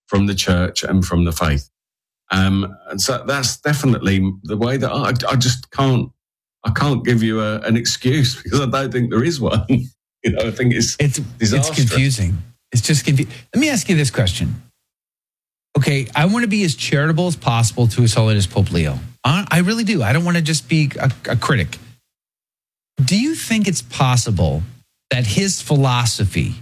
from the church and from the faith. And so that's definitely the way that I just can't give you an excuse, because I don't think there is one. I think it's disastrous. It's confusing. It's just confusing. Let me ask you this question. Okay, I want to be as charitable as possible to His Holiness Pope Leo. I really do. I don't want to just be a critic. Do you think it's possible that his philosophy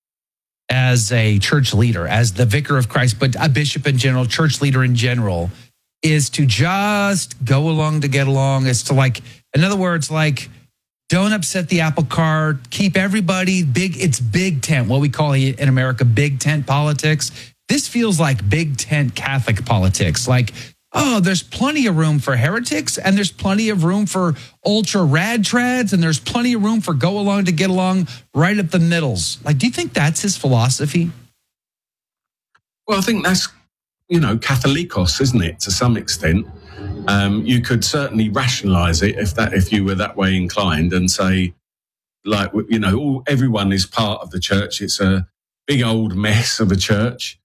as a church leader, as the vicar of Christ, but a bishop in general, church leader in general, is to just go along to get along? It's to, like, in other words, like, don't upset the apple cart, keep everybody big. It's big tent, what we call in America big tent politics. This feels like big tent Catholic politics. Like, oh, there's plenty of room for heretics, and there's plenty of room for ultra rad trads, and there's plenty of room for go along to get along right at the middles. Like, do you think that's his philosophy? Well, I think that's, Catholicos, isn't it, to some extent? You could certainly rationalize it if you were that way inclined and say, like, everyone is part of the church. It's a big old mess of a church.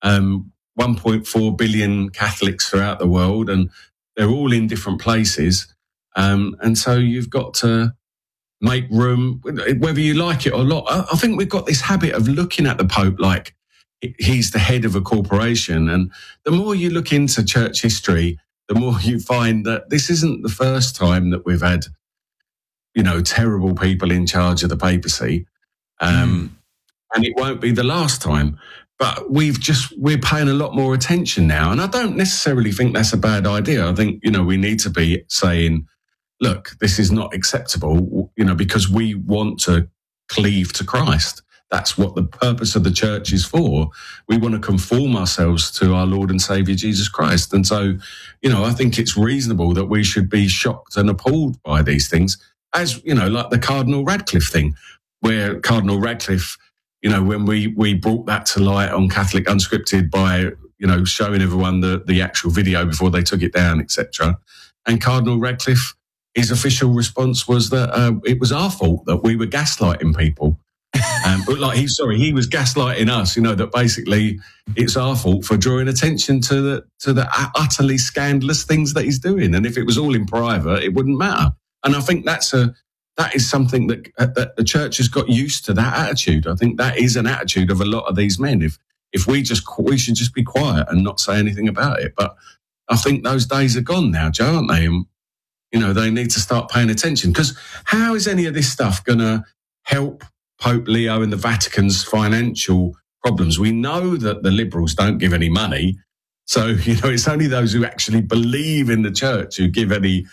1.4 billion Catholics throughout the world, and they're all in different places. And so you've got to make room, whether you like it or not. I think we've got this habit of looking at the Pope like he's the head of a corporation. And the more you look into church history, the more you find that this isn't the first time that we've had, terrible people in charge of the papacy. And it won't be the last time. But we're paying a lot more attention now. And I don't necessarily think that's a bad idea. I think, we need to be saying, look, this is not acceptable, because we want to cleave to Christ. That's what the purpose of the church is for. We want to conform ourselves to our Lord and Saviour, Jesus Christ. And so, I think it's reasonable that we should be shocked and appalled by these things, as, like the Cardinal Radcliffe thing, where Cardinal Radcliffe, when we brought that to light on Catholic Unscripted by, showing everyone the actual video before they took it down, etc. And Cardinal Radcliffe, his official response was that it was our fault that we were gaslighting people. But he was gaslighting us, that basically it's our fault for drawing attention to the utterly scandalous things that he's doing. And if it was all in private, it wouldn't matter. And I think that is something that the church has got used to, that attitude. I think that is an attitude of a lot of these men. If we should just be quiet and not say anything about it. But I think those days are gone now, Joe, aren't they? And, they need to start paying attention, because how is any of this stuff going to help Pope Leo and the Vatican's financial problems? We know that the liberals don't give any money. So, it's only those who actually believe in the church who give any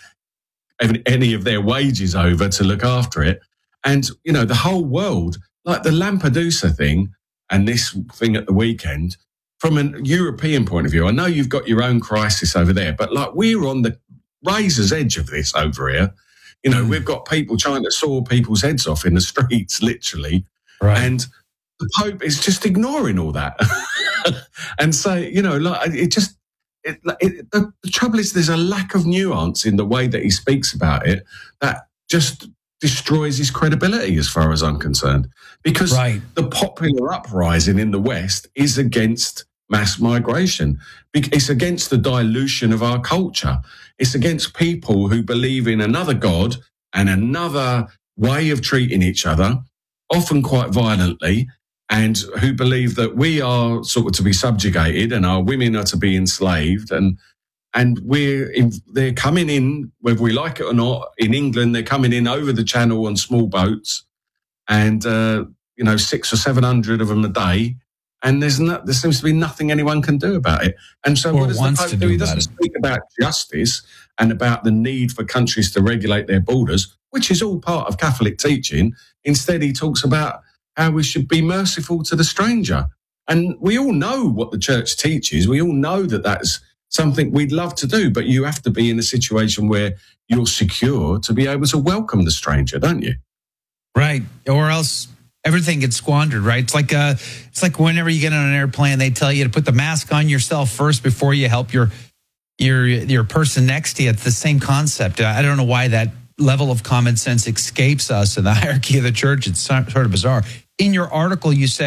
of their wages over to look after it. And, the whole world, like the Lampedusa thing and this thing at the weekend, from a European point of view, I know you've got your own crisis over there, but like we're on the razor's edge of this over here. We've got people trying to saw people's heads off in the streets, literally. Right. And the Pope is just ignoring all that. And so, the trouble is there's a lack of nuance in the way that he speaks about it that just destroys his credibility as far as I'm concerned. Because the popular uprising in the West is against mass migration. It's against the dilution of our culture. It's against people who believe in another God and another way of treating each other, often quite violently, and who believe that we are sort of to be subjugated and our women are to be enslaved. And they're coming in, whether we like it or not, in England, they're coming in over the channel on small boats, and 600 or 700 of them a day. And there seems to be nothing anyone can do about it. And so what does the Pope do? He doesn't speak about justice and about the need for countries to regulate their borders, which is all part of Catholic teaching. Instead, he talks about how we should be merciful to the stranger. And we all know what the church teaches. We all know that that's something we'd love to do, but you have to be in a situation where you're secure to be able to welcome the stranger, don't you? Right. Or else everything gets squandered, right? It's like whenever you get on an airplane, they tell you to put the mask on yourself first before you help your person next to you. It's the same concept. I don't know why that level of common sense escapes us in the hierarchy of the church. It's sort of bizarre. In your article, you say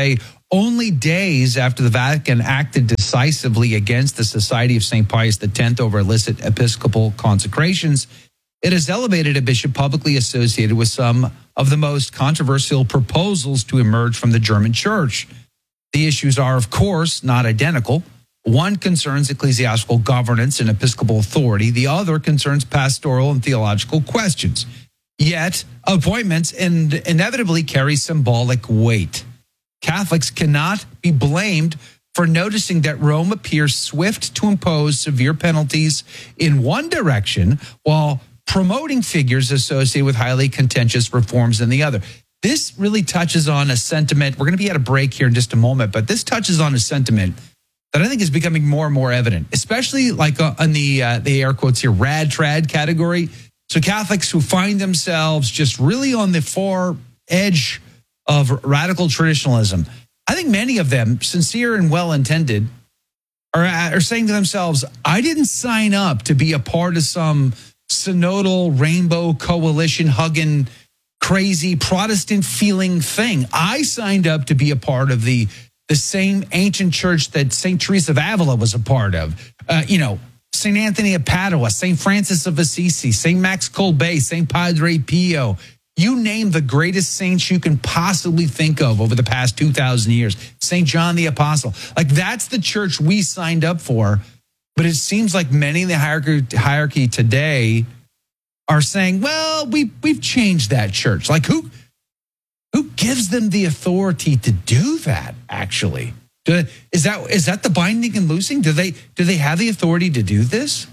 only days after the Vatican acted decisively against the Society of St. Pius X over illicit episcopal consecrations, it has elevated a bishop publicly associated with some of the most controversial proposals to emerge from the German church. The issues are, of course, not identical. One concerns ecclesiastical governance and episcopal authority. The other concerns pastoral and theological questions. Yet, appointments inevitably carry symbolic weight. Catholics cannot be blamed for noticing that Rome appears swift to impose severe penalties in one direction while promoting figures associated with highly contentious reforms in the other. This really touches on a sentiment. We're going to be at a break here in just a moment, but this touches on a sentiment that I think is becoming more and more evident, especially like on the air quotes here, rad trad category. So Catholics who find themselves just really on the far edge of radical traditionalism. I think many of them, sincere and well-intended, are saying to themselves, I didn't sign up to be a part of some synodal rainbow coalition hugging crazy Protestant feeling thing. I signed up to be a part of the same ancient church that St. Teresa of Avila was a part of. St. Anthony of Padua, St. Francis of Assisi, St. Max Colbet, St. Padre Pio. You name the greatest saints you can possibly think of over the past 2,000 years. St. John the Apostle. Like, that's the church we signed up for. But it seems like many in the hierarchy today are saying, well, we've changed that church. Like, who gives them the authority to do that, actually? Is that the binding and loosing? Do they have the authority to do this?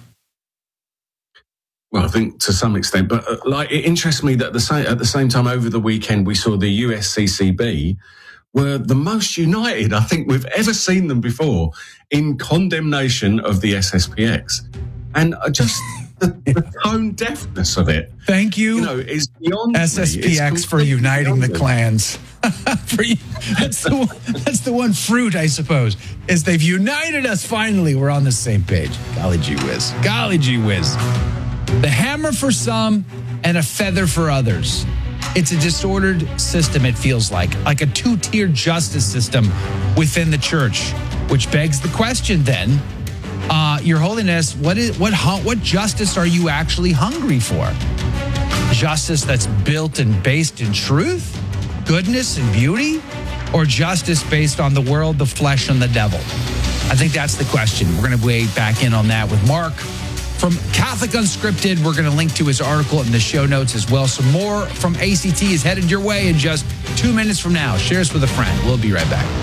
Well, I think to some extent, but it interests me that at the same time over the weekend we saw the USCCB were the most united I think we've ever seen them before in condemnation of the SSPX, and just the tone deafness of it. Thank you, is beyond SSPX for uniting the clans. That's the one fruit, I suppose, is they've united us finally. We're on the same page. Golly gee whiz. Golly gee whiz. The hammer for some and a feather for others. It's a disordered system, it feels like a two-tiered justice system within the church, which begs the question then, Your Holiness, what justice are you actually hungry for? Justice that's built and based in truth, goodness and beauty, or justice based on the world, the flesh, and the devil? I think that's the question. We're going to weigh back in on that with Mark from Catholic Unscripted. We're going to link to his article in the show notes as well. So more from ACT is headed your way in just 2 minutes from now. Share us with a friend. We'll be right back.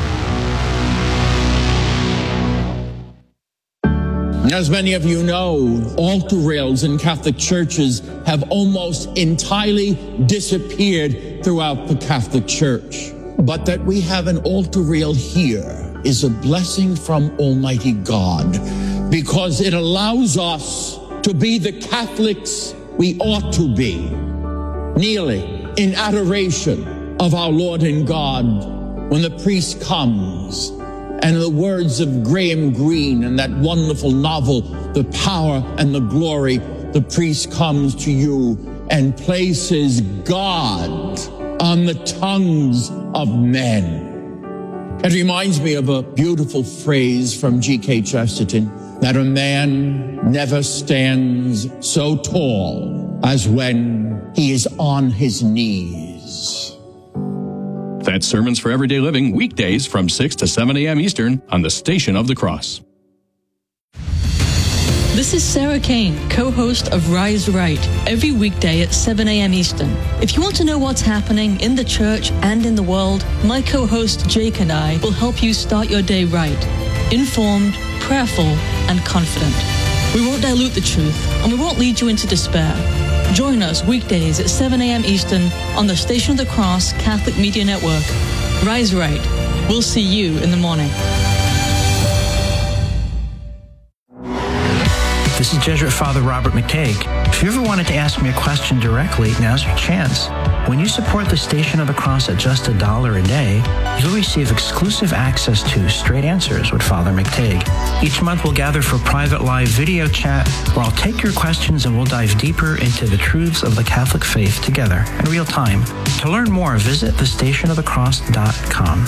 As many of you know, altar rails in Catholic churches have almost entirely disappeared throughout the Catholic Church. But that we have an altar rail here is a blessing from Almighty God, because it allows us to be the Catholics we ought to be, kneeling in adoration of our Lord and God when the priest comes. And in the words of Graham Greene in that wonderful novel, The Power and the Glory, the priest comes to you and places God on the tongues of men. It reminds me of a beautiful phrase from G.K. Chesterton, that a man never stands so tall as when he is on his knees. That's Sermons for Everyday Living, weekdays from 6 to 7 a.m. Eastern on the Station of the Cross. This is Sarah Kane, co-host of Rise Right, every weekday at 7 a.m. Eastern. If you want to know what's happening in the church and in the world, my co-host Jake and I will help you start your day right, informed, prayerful, and confident. We won't dilute the truth, and we won't lead you into despair. Join us weekdays at 7 a.m. Eastern on the Station of the Cross Catholic Media Network. Rise Right. We'll see you in the morning. This is Jesuit Father Robert McTague. If you ever wanted to ask me a question directly, now's your chance. When you support the Station of the Cross at just $1 a day, you'll receive exclusive access to Straight Answers with Father McTague. Each month we'll gather for private live video chat where I'll take your questions and we'll dive deeper into the truths of the Catholic faith together in real time. To learn more, visit thestationofthecross.com.